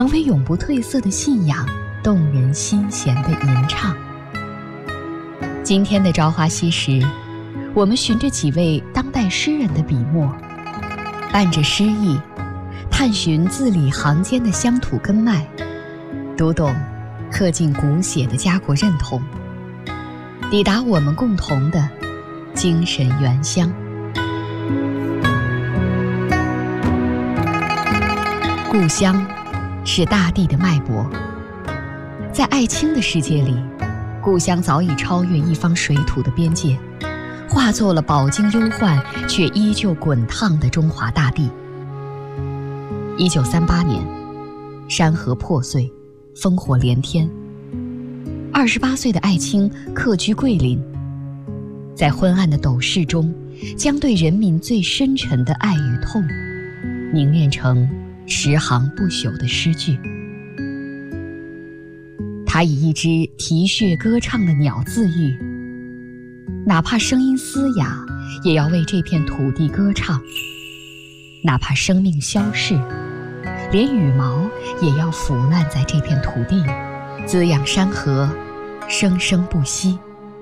成为永不褪色的信仰，动人心弦的吟唱。今天的《朝花夕拾》，我们循着几位当代诗人的笔墨，伴着诗意，探寻字里行间的乡土根脉，读懂刻进骨血的家国认同，抵达我们共同的精神原乡。故乡是大地的脉搏，在爱卿的世界里，故乡早已超越一方水土的边界，化作了饱经忧患却依旧滚烫的中华大地。1938年，山河破碎，烽火连天。28岁的爱卿客居桂林，在昏暗的斗室中，将对人民最深沉的爱与痛凝练成10行不朽的诗句。他以一只啼血歌唱的鸟自喻，哪怕声音嘶哑，也要为这片土地歌唱；哪怕生命消逝，连羽毛也要腐烂在这片土地，滋养山河，生生不息。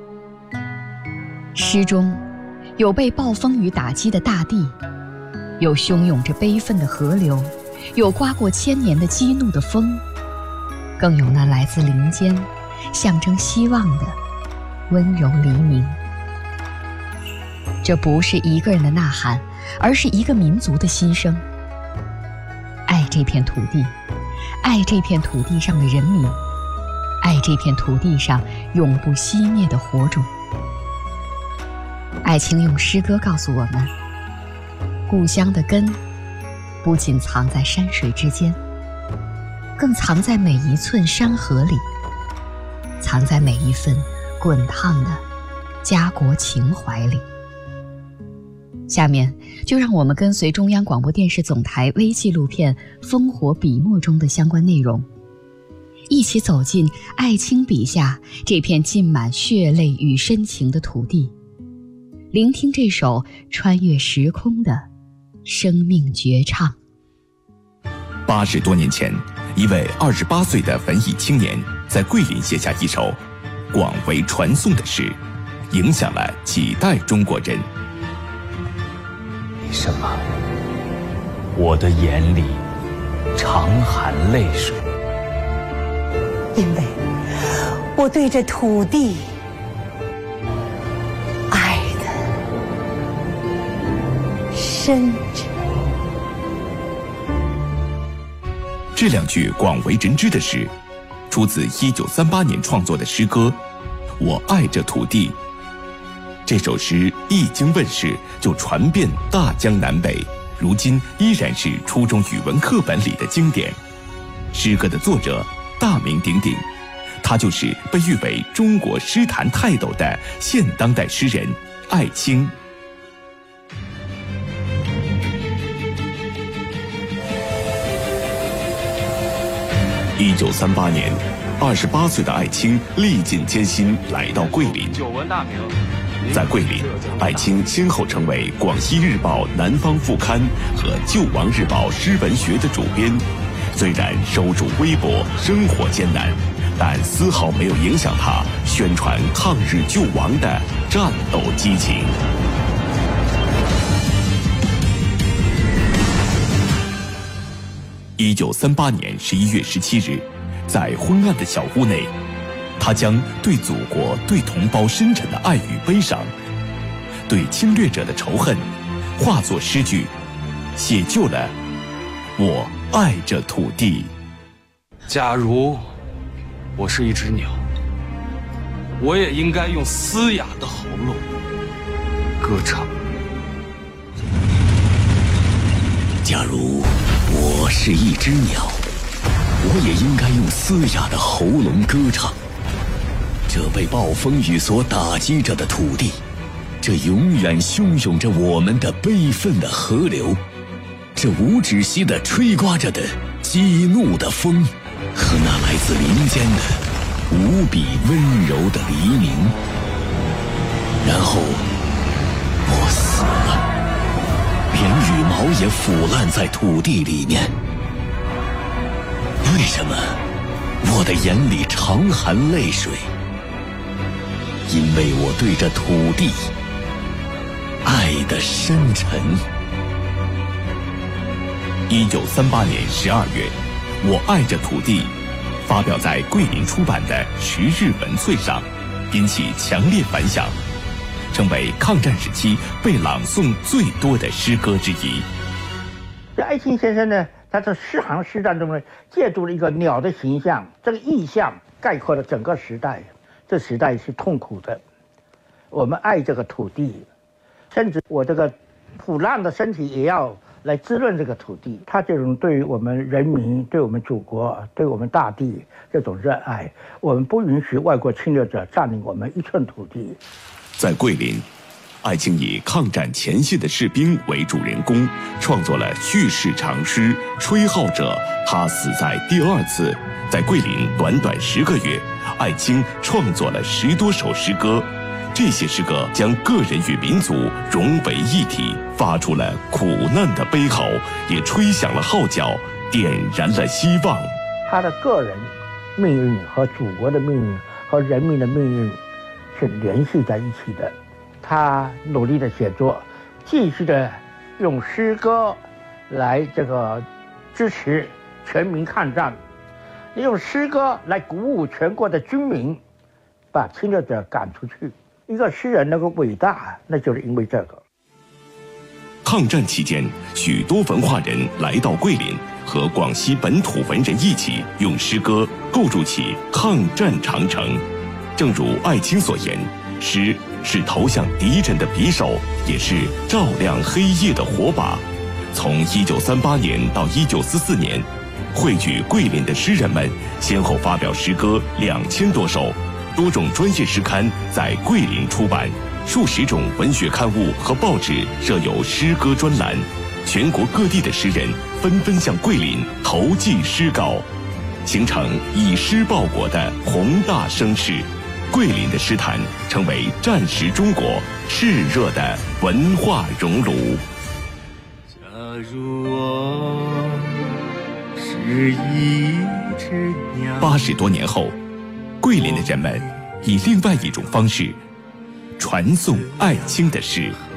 诗中有被暴风雨打击的大地，有汹涌着悲愤的河流，有刮过千年的激怒的风，更有那来自林间象征希望的温柔黎明。这不是一个人的呐喊，而是一个民族的心声。爱这片土地，爱这片土地上的人民，爱这片土地上永不熄灭的火种。爱卿用诗歌告诉我们，故乡的根不仅藏在山水之间，更藏在每一寸山河里，藏在每一份滚烫的家国情怀里。下面就让我们跟随中央广播电视总台微纪录片《烽火笔墨》中的相关内容，一起走进爱卿笔下这片浸满血泪与深情的土地，聆听这首穿越时空的生命绝唱。 80多年前，一位28岁的文艺青年在桂林写下一首广为传颂的诗，影响了几代中国人。 为什么我的眼里常含泪水？ 因为我对这土地爱的深沉。 这两句广为人知的诗，出自1938年创作的诗歌《我爱这土地》。这首诗一经问世，就传遍大江南北，如今依然是初中语文课本里的经典。诗歌的作者大名鼎鼎，他就是被誉为中国诗坛泰斗的现当代诗人艾青。1938年，28岁的艾青历尽艰辛来到桂林。在桂林，艾青先后成为广西日报南方副刊和救亡日报诗文学的主编。虽然收入微薄，生活艰难，但丝毫没有影响他宣传抗日救亡的战斗激情。1938年11月17日，在昏暗的小屋内，他将对祖国、对同胞深沉的爱与悲伤，对侵略者的仇恨，化作诗句，写就了我爱这土地。 假如我是一只鸟，我也应该用嘶哑的喉咙歌唱。 假如我是一只鸟，我也应该用嘶哑的喉咙歌唱。这被暴风雨所打击着的土地，这永远汹涌着我们的悲愤的河流，这无止息地吹刮着的激怒的风，和那来自林间的无比温柔的黎明。然后我死了，连羽毛也腐烂在土地里面。 为什么我的眼里常含泪水？因为我对这土地爱的深沉。 1938年12月，我爱着土地发表在桂林出版的《时日文萃》上，引起强烈反响，成为抗战时期被朗诵最多的诗歌之一。 这艾青先生呢，他在诗行诗当中呢，借助了一个鸟的形象，这个意象概括了整个时代。这时代是痛苦的，我们爱这个土地，甚至我这个腐烂的身体也要来滋润这个土地。他这种对于我们人民、对我们祖国、对我们大地这种热爱，我们不允许外国侵略者占领我们一寸土地。 在桂林，艾青以抗战前线的士兵为主人公，创作了叙事长诗《吹号者》。他死在第二次。在桂林短短10个月，艾青创作了10多首诗歌。这些诗歌将个人与民族融为一体，发出了苦难的悲嚎，也吹响了号角，点燃了希望。 他的个人命运和祖国的命运和人民的命运是联系在一起的。他努力的写作，继续的用诗歌来支持全民抗战，用诗歌来鼓舞全国的军民，把侵略者赶出去。一个诗人能够伟大，那就是因为这个。 抗战期间，许多文化人来到桂林，和广西本土文人一起用诗歌构筑起抗战长城。正如艾青所言，诗是投向敌人的匕首，也是照亮黑夜的火把。从1938年到1944年，汇聚桂林的诗人们先后发表诗歌2000多首，多种专业诗刊在桂林出版，数十种文学刊物和报纸设有诗歌专栏，全国各地的诗人纷纷向桂林投寄诗稿，形成以诗报国的宏大声势。桂林的诗坛成为战时中国炽热的文化熔炉。 假如我是一只鸟 ，80多年后，桂林的人们以另外一种方式传颂艾青的诗。